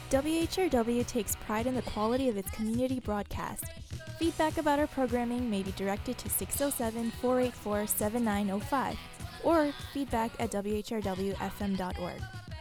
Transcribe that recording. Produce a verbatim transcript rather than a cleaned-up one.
W H R W takes pride in the quality of its community broadcast. Feedback about our programming may be directed to six oh seven, four eight four, seven nine oh five or feedback at w h r w f m dot org.